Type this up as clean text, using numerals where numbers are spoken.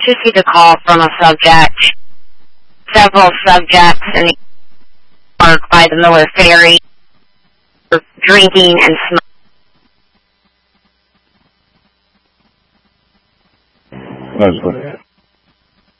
received a call from a subject. Several subjects in the park by the Miller Ferry were drinking and smoking.